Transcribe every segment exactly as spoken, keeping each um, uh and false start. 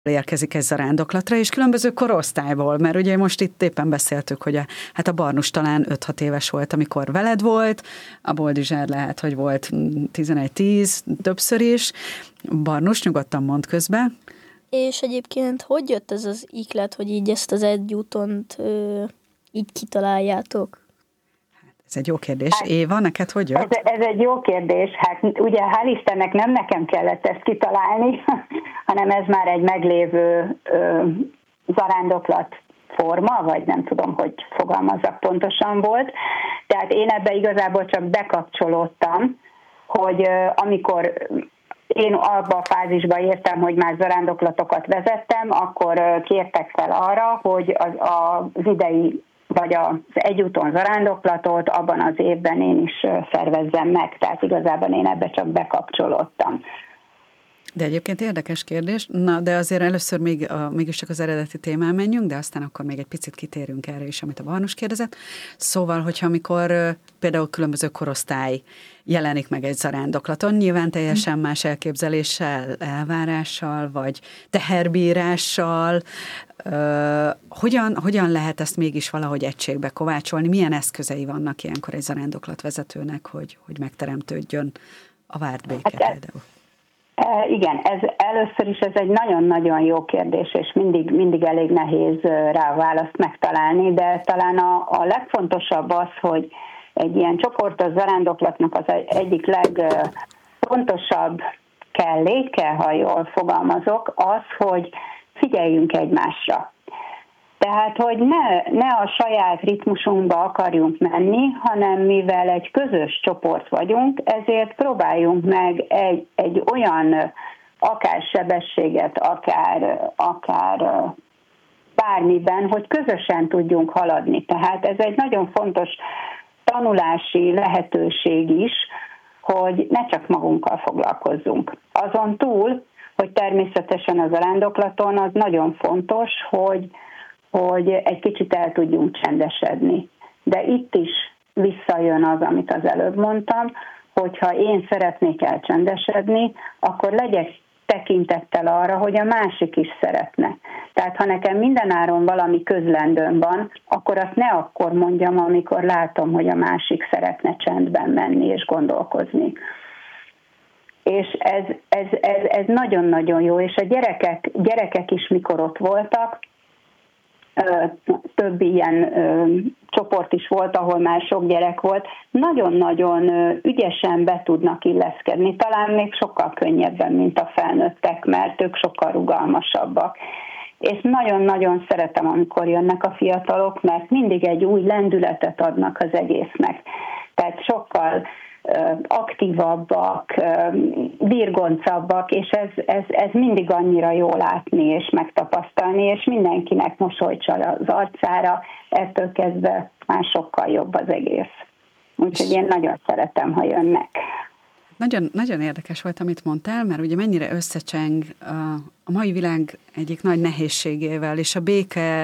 érkezik egy zarándoklatra, és különböző korosztályból, mert ugye most itt éppen beszéltük, hogy a, hát a Barnus talán öt-hat éves volt, amikor veled volt, a Boldizsár lehet, hogy volt tizenegy-tíz, többször is. Barnus, nyugodtan mond közbe. És egyébként hogy jött ez az iklet, hogy így ezt az egyútont ö, így kitaláljátok? Ez egy jó kérdés. Hát, Éva, neked hogy jött? Ez, ez egy jó kérdés. Hát ugye hál' Istennek nem nekem kellett ezt kitalálni, hanem ez már egy meglévő ö, zarándoklat forma, vagy nem tudom, hogy fogalmazzak pontosan volt. Tehát én ebbe igazából csak bekapcsolódtam, hogy ö, amikor én abba a fázisba értem, hogy már zarándoklatokat vezettem, akkor kértek fel arra, hogy az, az idei vagy az egyúton zarándoklatot abban az évben én is szervezzem meg. Tehát igazából én ebbe csak bekapcsolódtam. De egyébként érdekes kérdés. Na, de azért először még a, mégiscsak az eredeti témán menjünk, de aztán akkor még egy picit kitérünk erre is, amit a Barnus kérdezett. Szóval, hogyha amikor például különböző korosztály jelenik meg egy zarándoklaton, nyilván teljesen más elképzeléssel, elvárással, vagy teherbírással, Uh, hogyan, hogyan lehet ezt mégis valahogy egységbe kovácsolni? Milyen eszközei vannak ilyenkor egy zarándoklatvezetőnek, hogy, hogy megteremtődjön a várt béke hát például? E, igen, ez először is ez egy nagyon-nagyon jó kérdés, és mindig, mindig elég nehéz rá választ megtalálni, de talán a, a legfontosabb az, hogy egy ilyen csoportos zarándoklatnak az egyik legfontosabb kelléke, ha jól fogalmazok, az, hogy figyeljünk egymásra. Tehát, hogy ne, ne a saját ritmusunkba akarjunk menni, hanem mivel egy közös csoport vagyunk, ezért próbáljunk meg egy, egy olyan akár sebességet, akár, akár bármiben, hogy közösen tudjunk haladni. Tehát ez egy nagyon fontos tanulási lehetőség is, hogy ne csak magunkkal foglalkozzunk. Azon túl, hogy természetesen az zarándoklaton az nagyon fontos, hogy, hogy egy kicsit el tudjunk csendesedni. De itt is visszajön az, amit az előbb mondtam, hogyha én szeretnék elcsendesedni, akkor legyek tekintettel arra, hogy a másik is szeretne. Tehát ha nekem mindenáron valami közlendőm van, akkor azt ne akkor mondjam, amikor látom, hogy a másik szeretne csendben menni és gondolkozni. És ez, ez, ez, ez nagyon-nagyon jó, és a gyerekek, gyerekek is mikor ott voltak, több ilyen ö, csoport is volt, ahol már sok gyerek volt, nagyon-nagyon ö, ügyesen be tudnak illeszkedni, talán még sokkal könnyebben, mint a felnőttek, mert ők sokkal rugalmasabbak. És nagyon-nagyon szeretem, amikor jönnek a fiatalok, mert mindig egy új lendületet adnak az egésznek. Tehát sokkal aktívabbak, virgoncabbak, és ez, ez, ez mindig annyira jó látni és megtapasztalni, és mindenkinek mosolycsal az arcára, ettől kezdve már sokkal jobb az egész. Úgyhogy én nagyon szeretem, ha jönnek. Nagyon, nagyon érdekes volt, amit mondtál, mert ugye mennyire összecseng a, a mai világ egyik nagy nehézségével, és a béke,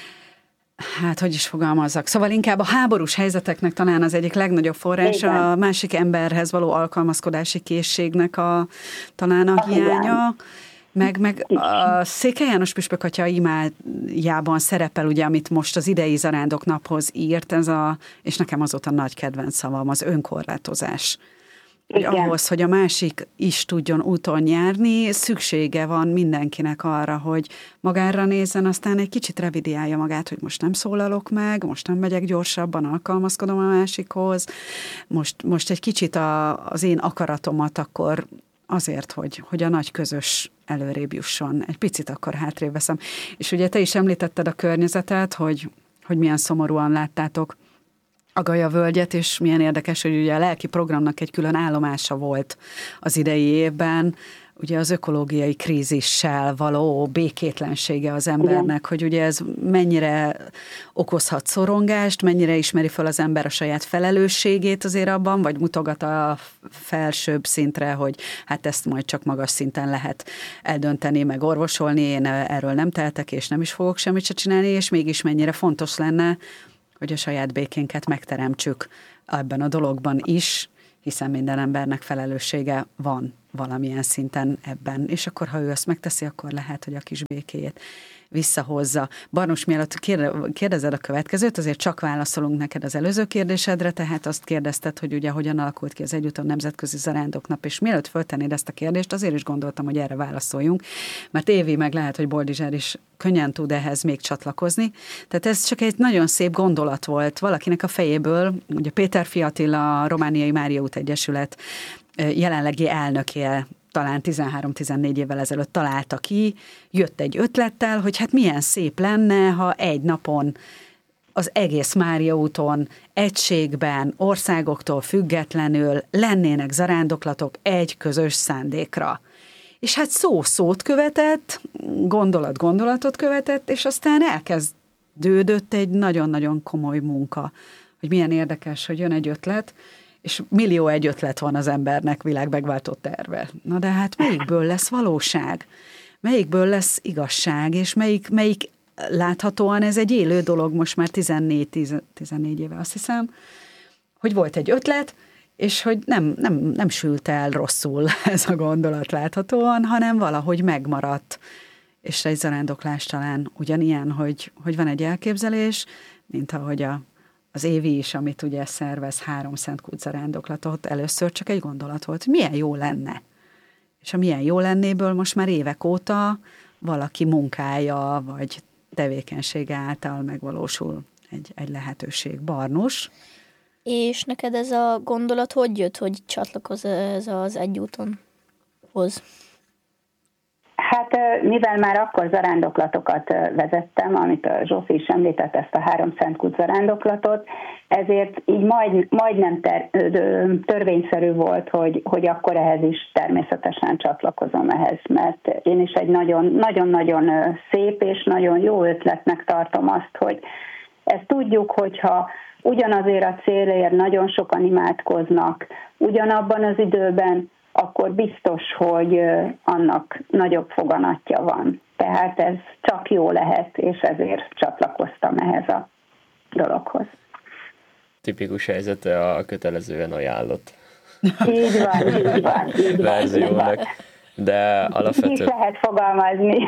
hát, hogy is fogalmazzak. Szóval inkább a háborús helyzeteknek talán az egyik legnagyobb forrás, a másik emberhez való alkalmazkodási készségnek a, talán a, a hiánya. Meg, meg a Székely János püspök atya imájában szerepel, ugye, amit most az idei zarándoknaphoz írt, ez a, és nekem azóta nagy kedvenc szavam, az önkorlátozás. Hogy ahhoz, hogy a másik is tudjon úton járni, szüksége van mindenkinek arra, hogy magára nézzen, aztán egy kicsit revidiálja magát, hogy most nem szólalok meg, most nem megyek gyorsabban, alkalmazkodom a másikhoz, most, most egy kicsit a, az én akaratomat akkor azért, hogy, hogy a nagy közös előrébb jusson, egy picit akkor hátrébb veszem. És ugye te is említetted a környezetet, hogy, hogy milyen szomorúan láttátok a Gaja völgyet, és milyen érdekes, hogy ugye a lelki programnak egy külön állomása volt az idei évben, ugye az ökológiai krízissel való békétlensége az embernek, igen, hogy ugye ez mennyire okozhat szorongást, mennyire ismeri fel az ember a saját felelősségét azért abban, vagy mutogat a felsőbb szintre, hogy hát ezt majd csak magas szinten lehet eldönteni, meg orvosolni, én erről nem tehetek, és nem is fogok semmit se csinálni, és mégis mennyire fontos lenne, hogy a saját békénket megteremtsük ebben a dologban is, hiszen minden embernek felelőssége van valamilyen szinten ebben. És akkor, ha ő azt megteszi, akkor lehet, hogy a kis békéjét visszahozza. Barnos, mielőtt kérdezed a következőt, azért csak válaszolunk neked az előző kérdésedre, tehát azt kérdezted, hogy ugye hogyan alakult ki az Egyúton Nemzetközi Zarándoknap, és mielőtt föltennéd ezt a kérdést, azért is gondoltam, hogy erre válaszoljunk, mert Évi meg lehet, hogy Boldizsár is könnyen tud ehhez még csatlakozni. Tehát ez csak egy nagyon szép gondolat volt valakinek a fejéből, ugye Péter Fiatilla, a Romániai Mária út Egyesület jelenlegi elnöke, talán tizenhárom-tizennégy évvel ezelőtt találta ki, jött egy ötlettel, hogy hát milyen szép lenne, ha egy napon az egész Mária úton egységben, országoktól függetlenül lennének zarándoklatok egy közös szándékra. És hát szó szót követett, gondolat gondolatot követett, és aztán elkezdődött egy nagyon-nagyon komoly munka, hogy milyen érdekes, hogy jön egy ötlet, és millió egy ötlet van az embernek világmegváltó terve. Na de hát melyikből lesz valóság? Melyikből lesz igazság? És melyik, melyik láthatóan ez egy élő dolog most már tizennégy éve, azt hiszem, hogy volt egy ötlet, és hogy nem, nem, nem sült el rosszul ez a gondolat láthatóan, hanem valahogy megmaradt. És egy zarándoklás talán ugyanilyen, hogy, hogy van egy elképzelés, mint ahogy a az Évi is, amit ugye szervez három Szentkút zarándoklatot, először csak egy gondolat volt, hogy milyen jó lenne. És a milyen jó lennéből most már évek óta valaki munkája, vagy tevékenysége által megvalósul egy, egy lehetőség. Barnus? És neked ez a gondolat hogy jött, hogy csatlakozz ez az Egyútonhoz? Hát mivel már akkor zarándoklatokat vezettem, amit a Zsófi is említett, ezt a három Szentkút zarándoklatot, ezért így majd, majdnem ter, törvényszerű volt, hogy, hogy akkor ehhez is természetesen csatlakozom ehhez, mert én is egy nagyon, nagyon-nagyon szép és nagyon jó ötletnek tartom azt, hogy ezt tudjuk, hogyha ugyanazért a célért nagyon sokan imádkoznak, ugyanabban az időben, akkor biztos, hogy annak nagyobb foganatja van. Tehát ez csak jó lehet, és ezért csatlakoztam ehhez a dologhoz. Tipikus helyzete a kötelezően ajánlott. Így van, így van. Így verziónak. Van. De alapvetően... Így lehet fogalmazni.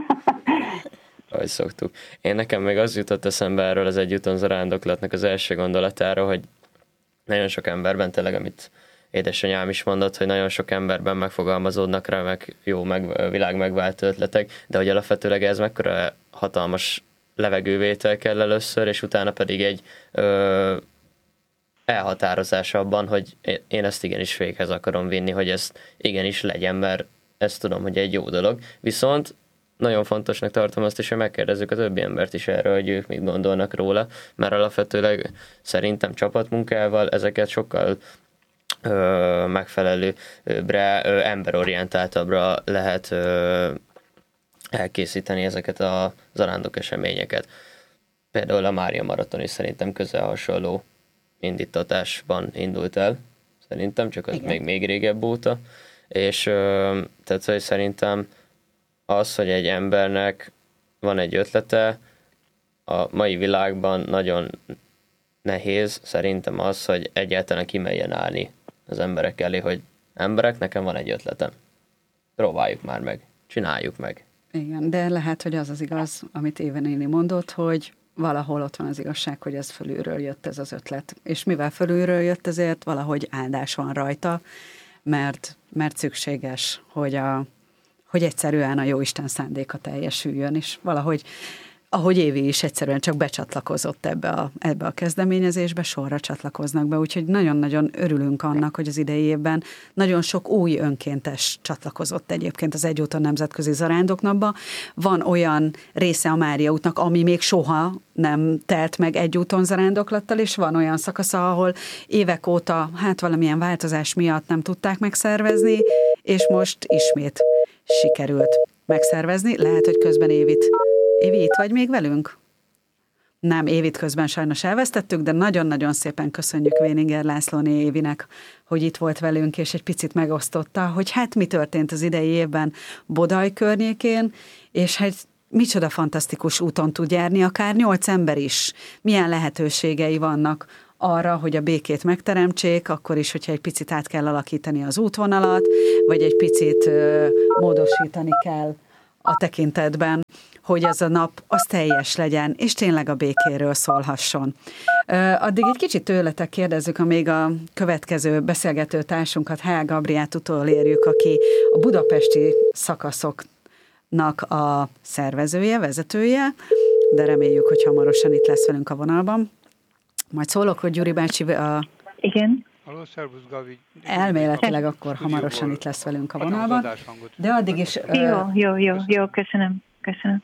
Ahogy szoktuk. Én nekem még az jutott eszembe erről az Egyúton zarándoklatnak az első gondolatáról, hogy nagyon sok emberben tényleg, amit édesanyám is mondott, hogy nagyon sok emberben megfogalmazódnak rá, meg jó meg, világ megváltó ötletek, de hogy alapvetőleg ez mekkora hatalmas levegővétel kell először, és utána pedig egy ö, elhatározás abban, hogy én ezt igenis véghez akarom vinni, hogy ezt igenis legyen, mert ezt tudom, hogy egy jó dolog. Viszont nagyon fontosnak tartom azt is, hogy megkérdezzük a többi embert is erről, hogy ők mit gondolnak róla, mert alapvetőleg szerintem csapatmunkával ezeket sokkal Ö, megfelelőbbre, ö, emberorientáltabbra lehet ö, elkészíteni ezeket a zarándok eseményeket. Például a Mária Maraton is szerintem közel hasonló indítatásban indult el, szerintem, csak az még, még régebb óta. És ö, tehát, hogy szerintem az, hogy egy embernek van egy ötlete, a mai világban nagyon nehéz szerintem az, hogy egyáltalán kimeljen állni az emberek elé, hogy emberek, nekem van egy ötletem. Próbáljuk már meg, csináljuk meg. Igen, de lehet, hogy az az igaz, amit Éva néni mondott, hogy valahol ott van az igazság, hogy ez fölülről jött ez az ötlet. És mivel fölülről jött, ezért valahogy áldás van rajta, mert, mert szükséges, hogy, a, hogy egyszerűen a Jóisten szándéka teljesüljön, és valahogy ahogy Évi is egyszerűen csak becsatlakozott ebbe a, ebbe a kezdeményezésbe, sorra csatlakoznak be, úgyhogy nagyon-nagyon örülünk annak, hogy az idei évben nagyon sok új önkéntes csatlakozott egyébként az Egyúton Nemzetközi Zarándoknapba. Van olyan része a Mária útnak, ami még soha nem telt meg Egyúton zarándoklattal, és van olyan szakasza, ahol évek óta hát valamilyen változás miatt nem tudták megszervezni, és most ismét sikerült megszervezni. Lehet, hogy közben Évit Évi, itt vagy még velünk? Nem, Évit közben sajnos elvesztettük, de nagyon-nagyon szépen köszönjük Véninger Lászlóné Évinek, hogy itt volt velünk, és egy picit megosztotta, hogy hát mi történt az idei évben Bodaj környékén, és hát micsoda fantasztikus úton tud járni, akár nyolc ember is. Milyen lehetőségei vannak arra, hogy a békét megteremtsék, akkor is, hogyha egy picit át kell alakítani az útvonalat, vagy egy picit módosítani kell a tekintetben, hogy az a nap az teljes legyen, és tényleg a békéről szólhasson. Addig egy kicsit tőletek kérdezzük, amíg a következő beszélgető társunkat, H. Gabriát utolérjük, aki a budapesti szakaszoknak a szervezője, vezetője, de reméljük, hogy hamarosan itt lesz velünk a vonalban. Majd szólok, hogy Gyuri bácsi a... Igen. Halló, szervusz, Gavi. Elméletileg akkor hamarosan itt lesz velünk a vonalban. De addig is... Jó, jó, jó, jó, köszönöm, köszönöm.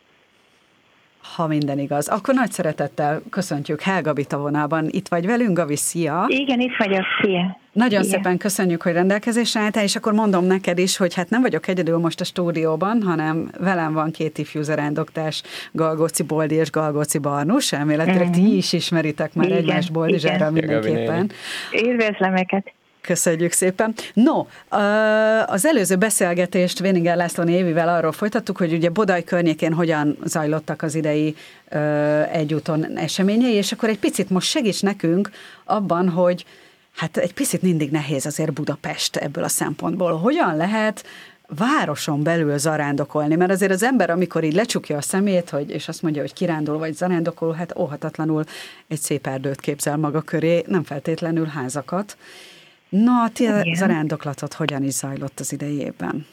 Ha minden igaz. Akkor nagy szeretettel köszöntjük Helgabit a vonalban. Itt vagy velünk, Gavi, szia! Igen, itt vagyok, szia! Nagyon szia. Szépen köszönjük, hogy rendelkezésre álltál, és akkor mondom neked is, hogy hát nem vagyok egyedül most a stúdióban, hanem velem van két ifjú zarándoktás, Galgóci Boldi és Galgóci Barnus. Elméletileg uh-huh. ti is ismeritek már egymást Boldizsárral mindenképpen. Érvezlem őket. Köszönjük szépen. No, az előző beszélgetést Véninger László Évivel arról folytattuk, hogy ugye Bodaj környékén hogyan zajlottak az idei egyúton eseményei, és akkor egy picit most segíts nekünk abban, hogy hát egy picit mindig nehéz azért Budapest ebből a szempontból. Hogyan lehet városon belül zarándokolni? Mert azért az ember, amikor így lecsukja a szemét, hogy, és azt mondja, hogy kirándul vagy zarándokol, hát óhatatlanul egy szép erdőt képzel maga köré, nem feltétlenül házakat. Na, ti a zarándoklatot hogyan is zajlott az idei évben?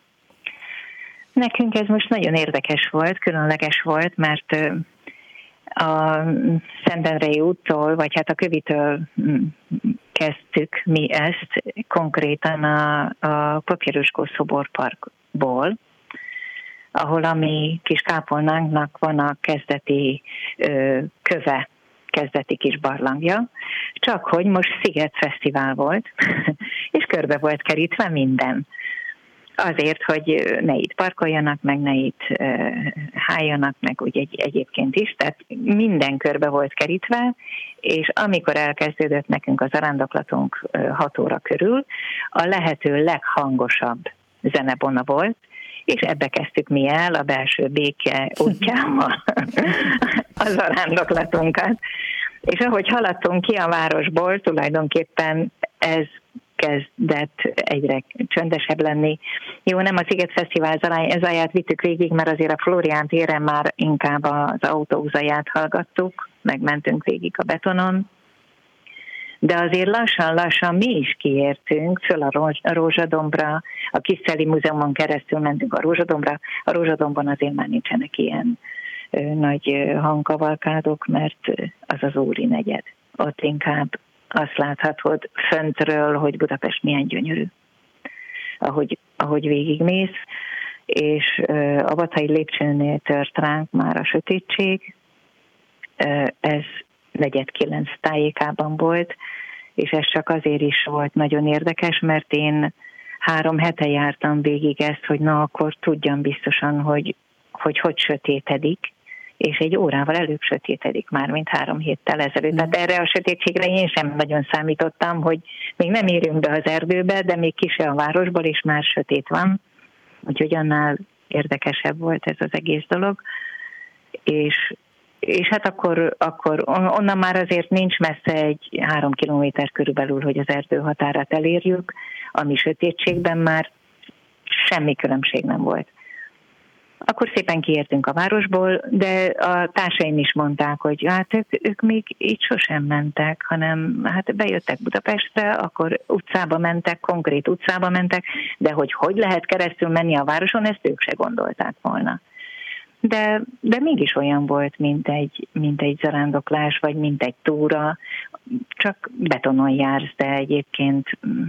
Nekünk ez most nagyon érdekes volt, különleges volt, mert a Szentendrei úttól, vagy hát a Kövitől kezdtük mi ezt, konkrétan a, a Papíroskó szoborparkból, ahol a mi kis kápolnánknak van a kezdeti ö, köve, kezdeti kis barlangja, csak hogy most Sziget Fesztivál volt, és körbe volt kerítve minden. Azért, hogy ne itt parkoljanak, meg ne itt uh, háljanak, meg úgy egy, egyébként is, tehát minden körbe volt kerítve, és amikor elkezdődött nekünk az zarándoklatunk uh, hat óra körül, a lehető leghangosabb zenebona volt, és ebbe kezdtük mi el a belső béke útjával a zarándoklatunkat. És ahogy haladtunk ki a városból, tulajdonképpen ez kezdett egyre csöndesebb lenni. Jó, nem a Sziget Fesztivál zaját vittük végig, mert azért a Flórián téren már inkább az autók zaját hallgattuk, megmentünk végig a betonon, de azért lassan-lassan mi is kiértünk föl a Rózsadombra, a Kiszeli Múzeumon keresztül mentünk a Rózsadombra, a Rózsadombon azért már nincsenek ilyen ö, nagy hangkavalkádok, mert az az Óri negyed. Ott inkább azt láthatod föntről, hogy Budapest milyen gyönyörű, ahogy, ahogy végigmész, és ö, a Batai lépcsőnél tört ránk már a sötétség, ö, ez negyed kilenc tájékában volt, és ez csak azért is volt nagyon érdekes, mert én három hete jártam végig ezt, hogy na akkor tudjam biztosan, hogy hogy, hogy sötétedik, és egy órával előbb sötétedik már, mint három héttel ezelőtt. Mm. Tehát erre a sötétségre én sem nagyon számítottam, hogy még nem érünk be az erdőbe, de még ki se a városból, és már sötét van. Úgyhogy annál érdekesebb volt ez az egész dolog. És És hát akkor, akkor onnan már azért nincs messze egy három kilométer körülbelül, hogy az erdő határát elérjük, ami sötétségben már semmi különbség nem volt. Akkor szépen kiértünk a városból, de a társaim is mondták, hogy hát ők, ők még így sosem mentek, hanem hát bejöttek Budapestre, akkor utcába mentek, konkrét utcába mentek, de hogy hogy lehet keresztül menni a városon, ezt ők se gondolták volna. De, de mégis olyan volt, mint egy, mint egy zarándoklás, vagy mint egy túra, csak betonon jársz, de egyébként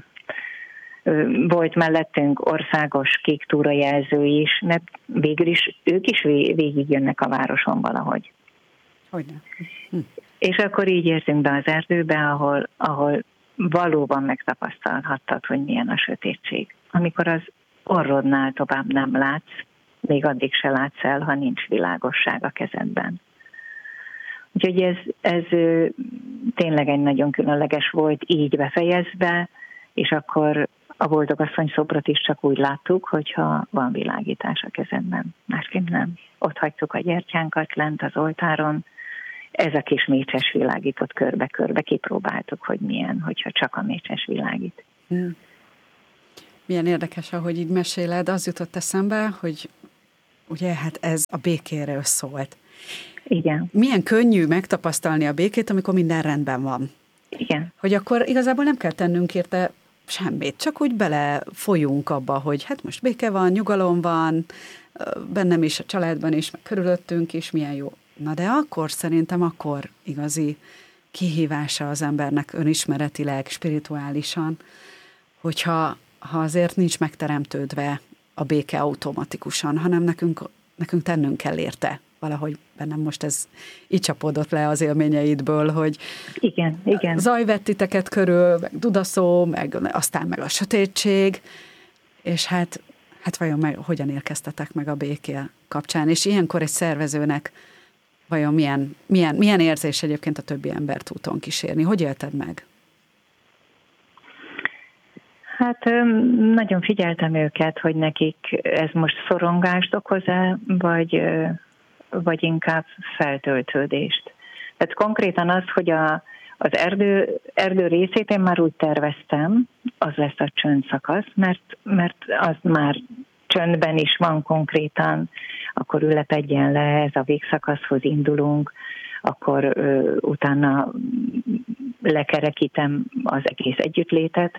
volt mellettünk országos kék túrajelző is, mert végül is ők is végigjönnek a városon valahogy. Hogyne. Hm. És akkor így értünk be az erdőbe, ahol, ahol valóban megtapasztalhattad, hogy milyen a sötétség. Amikor az orrodnál tovább nem látsz, még addig se látsz el, ha nincs világosság a kezedben. Úgyhogy ez, ez tényleg egy nagyon különleges volt így befejezve, és akkor a boldogasszony szobrot is csak úgy láttuk, hogyha van világítás a kezedben. Másképp nem. Ott hagytuk a gyertyánkat lent az oltáron, ez a kis mécses világított körbe-körbe, kipróbáltuk, hogy milyen, hogyha csak a mécses világít. Hmm. Milyen érdekes, ahogy így meséled, az jutott eszembe, hogy ugye hát ez a békéről szólt. Igen. Milyen könnyű megtapasztalni a békét, amikor minden rendben van. Igen. Hogy akkor igazából nem kell tennünk érte semmit, csak úgy bele folyunk abba, hogy hát most béke van, nyugalom van, bennem is, a családban is, meg körülöttünk is, milyen jó. Na de akkor szerintem akkor igazi kihívása az embernek önismeretileg, spirituálisan, hogyha ha azért nincs megteremtődve a béke automatikusan, hanem nekünk, nekünk tennünk kell érte. Valahogy bennem most ez így csapódott le az élményeidből, hogy igen, igen. zaj vett titeket körül, meg dudaszó, meg aztán meg a sötétség, és hát, hát vajon meg, hogyan érkeztetek meg a béké kapcsán, és ilyenkor egy szervezőnek vajon milyen, milyen, milyen érzés egyébként a többi embert úton kísérni? Hogy élted meg? Hát nagyon figyeltem őket, hogy nekik ez most szorongást okoz-e, vagy, vagy inkább feltöltődést. Tehát konkrétan az, hogy a, az erdő, erdő részét én már úgy terveztem, az lesz a csöndszakasz, mert, mert az már csöndben is van konkrétan, akkor ülepedjen le, ez a végszakaszhoz indulunk, akkor ö, utána lekerekítem az egész együttlétet.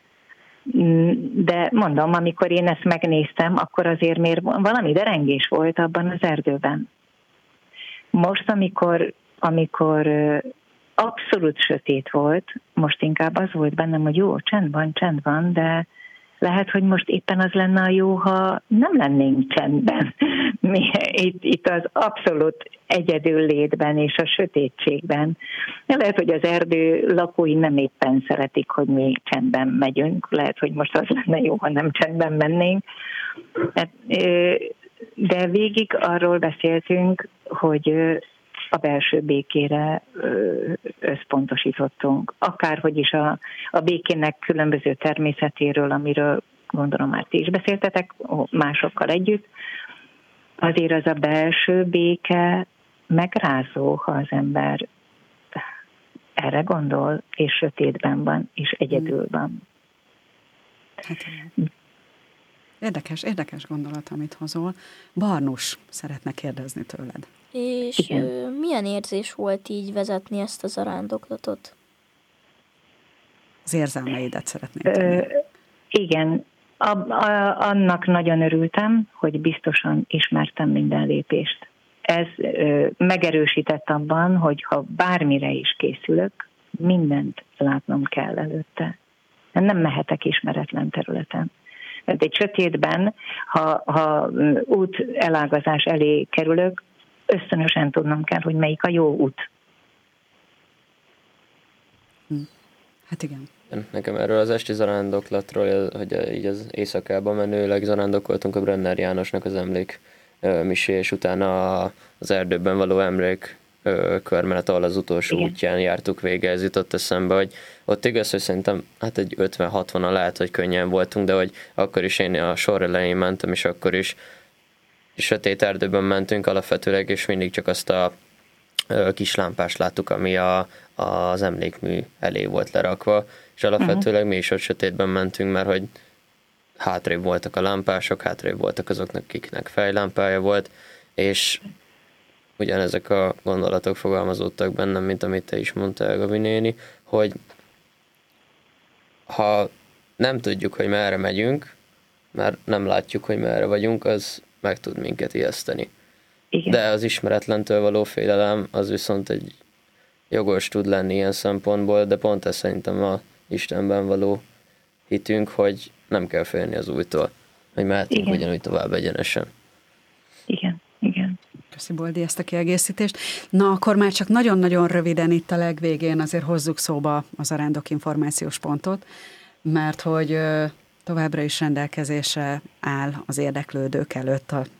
De mondom, amikor én ezt megnéztem, akkor azért még valami derengés volt abban az erdőben. Most, amikor, amikor abszolút sötét volt, most inkább az volt bennem, hogy jó, csend van, csend van, de lehet, hogy most éppen az lenne a jó, ha nem lennénk csendben. Mi itt, itt az abszolút egyedül létben és a sötétségben. Lehet, hogy az erdő lakói nem éppen szeretik, hogy mi csendben megyünk. Lehet, hogy most az lenne jó, ha nem csendben mennénk. De végig arról beszéltünk, hogy a belső békére összpontosítottunk. Akárhogy is a, a békének különböző természetéről, amiről gondolom már ti is beszéltetek, másokkal együtt, azért az a belső béke megrázó, ha az ember erre gondol, és sötétben van, és egyedül van. Hát, érdekes, érdekes gondolat, amit hozol. Barnus szeretne kérdezni tőled. És Igen. milyen érzés volt így vezetni ezt a zarándoklatot? Az érzelmeidet szeretném tudni. Igen, a, a, annak nagyon örültem, hogy biztosan ismertem minden lépést. Ez ö, megerősített abban, hogy ha bármire is készülök, mindent látnom kell előtte. Nem mehetek ismeretlen területen. Mert egy sötétben, ha, ha út elágazás elé kerülök, ösztönösen tudnom kell, hogy melyik a jó út. Hát igen. Nekem erről az esti zarándoklatról, hogy így az éjszakában menőleg zarándokoltunk a Brenner Jánosnak az emlék misé, és utána az erdőben való emlék körmenet, ahol az utolsó Igen. útján jártuk vége, ez jutott eszembe, hogy ott igaz, hogy szerintem hát egy ötven-hatvanan lehet, hogy könnyen voltunk, de hogy akkor is én a sor elején mentem, és akkor is sötét erdőben mentünk alapvetőleg, és mindig csak azt a kis lámpást láttuk, ami a, az emlékmű elé volt lerakva, és alapvetőleg uh-huh. mi is ott sötétben mentünk, mert hogy hátrébb voltak a lámpások, hátrébb voltak azoknak, akiknek fejlámpája volt, és ugyanezek a gondolatok fogalmazódtak bennem, mint amit te is mondtál, Gabi néni, hogy ha nem tudjuk, hogy merre megyünk, mert nem látjuk, hogy merre vagyunk, az meg tud minket ijeszteni. Igen. De az ismeretlentől való félelem, az viszont egy jogos tud lenni ilyen szempontból, de pont ez szerintem a Istenben való hitünk, hogy nem kell félni az újtól, hogy mehetünk ugyanúgy tovább egyenesen. Igen, igen. Köszi, Boldi, ezt a kiegészítést. Na, akkor már csak nagyon-nagyon röviden itt a legvégén azért hozzuk szóba az Zarándok információs pontot, mert hogy továbbra is rendelkezésre áll az érdeklődők előtt a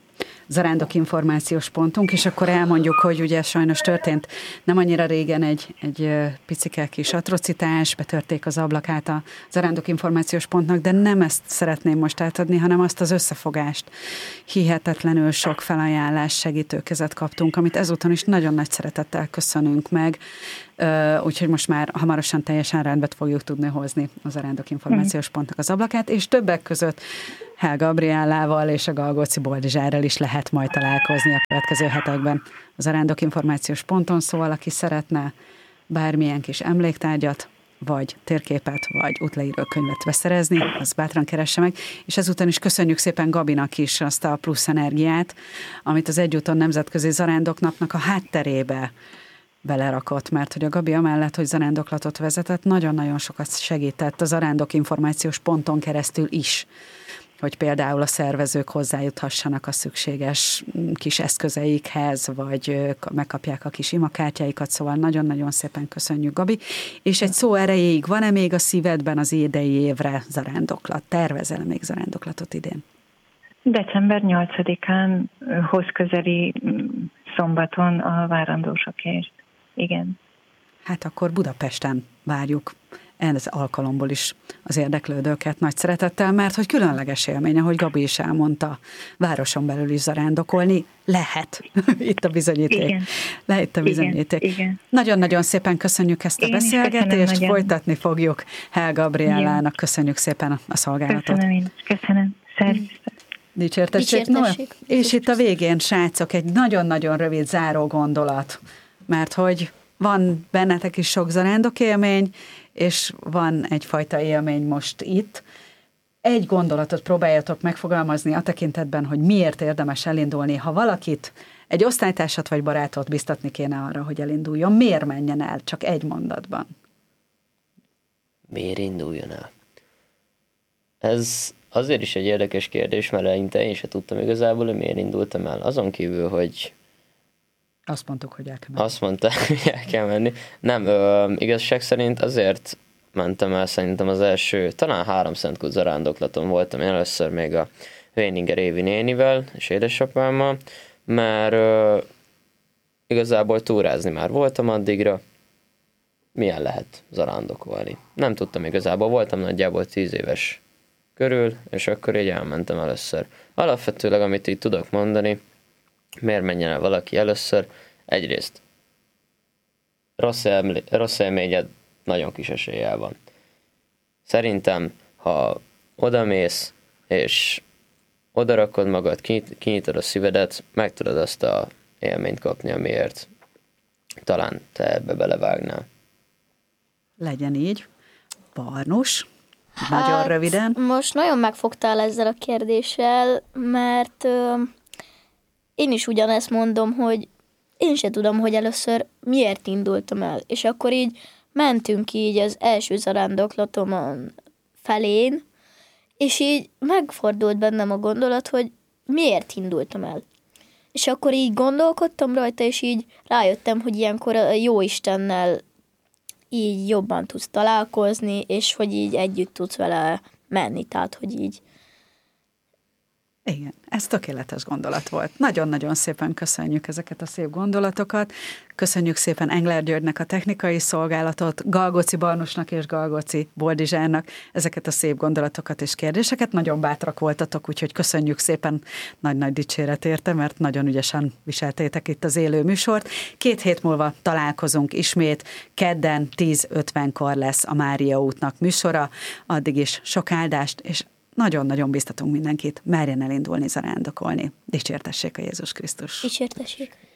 zarándok információs pontunk, és akkor elmondjuk, hogy ugye sajnos történt nem annyira régen egy, egy picike kis atrocitás, betörték az ablakát a zarándok információs pontnak, de nem ezt szeretném most átadni, hanem azt az összefogást. Hihetetlenül sok felajánlás, segítőkezet kaptunk, amit ezúton is nagyon nagy szeretettel köszönünk meg, úgyhogy most már hamarosan teljesen rendbe fogjuk tudni hozni az zarándok információs pontnak az ablakát, és többek között Hell Gabriellával és a Galgóci Boldizsárral is lehet majd találkozni a következő hetekben a zarándok információs ponton, szóval aki szeretne bármilyen kis emléktárgyat, vagy térképet, vagy útleírókönyvet beszerezni, az bátran keresse meg, és ezután is köszönjük szépen Gabinak is azt a plusz energiát, amit az Egyúton Nemzetközi Zarándoknapnak a hátterébe belerakott, mert hogy a Gabi amellett, hogy zarándoklatot vezetett, nagyon-nagyon sokat segített a zarándok információs ponton keresztül is, hogy például a szervezők hozzájuthassanak a szükséges kis eszközeikhez, vagy megkapják a kis imakártyáikat, szóval nagyon-nagyon szépen köszönjük, Gabi. És egy szó erejéig, van-e még a szívedben az idei évre zarándoklat? Tervezel még zarándoklatot idén? december nyolcadikán hoz közeli szombaton a várandósokért. Igen. Hát akkor Budapesten várjuk ez alkalomból is az érdeklődőket nagy szeretettel, mert hogy különleges élmény, ahogy Gabi is elmondta, városon belül is zarándokolni lehet. Itt a bizonyíték. Igen. Lehet itt a bizonyíték. Igen. Igen. Nagyon-nagyon szépen köszönjük ezt a Én beszélgetést, folytatni fogjuk Hell Gabriellának. Köszönjük szépen a szolgálatot. Köszönöm én. Köszönöm. Szervusz. Dicsértessék. Dicsértessék. No, és itt a végén, srácok, egy nagyon-nagyon rövid záró gondolat, mert hogy van bennetek is sok zarándok élmény, és van egyfajta élmény most itt. Egy gondolatot próbáljatok megfogalmazni a tekintetben, hogy miért érdemes elindulni. Ha valakit, egy osztálytársat vagy barátot biztatni kéne arra, hogy elinduljon, miért menjen el? Csak egy mondatban. Miért induljon el? Ez azért is egy érdekes kérdés, mert eleinte én sem tudtam igazából, hogy miért indultam el. Azon kívül, hogy Azt mondtuk, hogy el kell menni. Azt mondta, hogy el kell menni. Nem, ö, igazság szerint azért mentem el, szerintem az első, talán három Szentkút zarándoklaton voltam én először még a Véninger Évi nénivel és édesapámmal, mert ö, igazából túrázni már voltam addigra, milyen lehet zarándokolni. Nem tudtam igazából, voltam nagyjából tíz éves körül, és akkor így elmentem először. Alapvetőleg, amit így tudok mondani, miért menjen el valaki először? Egyrészt rossz, emlé- rossz élményed nagyon kis eséllyel van. Szerintem, ha odamész, és odarakod magad, kinyitod a szívedet, meg tudod azt a élményt kapni, amiért talán te ebbe belevágnál. Legyen így. Barnus, nagyon Hát, röviden. Most nagyon megfogtál ezzel a kérdéssel, mert ö, én is ugyanezt mondom, hogy én se tudom, hogy először miért indultam el. És akkor így mentünk így az első zarándoklatomon felén, és így megfordult bennem a gondolat, hogy miért indultam el. És akkor így gondolkodtam rajta, és így rájöttem, hogy ilyenkor a Jóistennel így jobban tudsz találkozni, és hogy így együtt tudsz vele menni, tehát hogy így. Igen, ez tökéletes gondolat volt. Nagyon-nagyon szépen köszönjük ezeket a szép gondolatokat. Köszönjük szépen Engler Györgynek a technikai szolgálatot, Galgóci Barnusnak és Galgóci Boldizsárnak ezeket a szép gondolatokat és kérdéseket. Nagyon bátrak voltatok, úgyhogy köszönjük szépen, nagy-nagy dicséret érte, mert nagyon ügyesen viseltétek itt az élő műsort. Két hét múlva találkozunk ismét, kedden tíz ötvenkor lesz a Mária útnak műsora, addig is sok áldást, és nagyon-nagyon biztatunk mindenkit, merjen elindulni zarándokolni. Dicsértessék a Jézus Krisztus! Dicsértessék!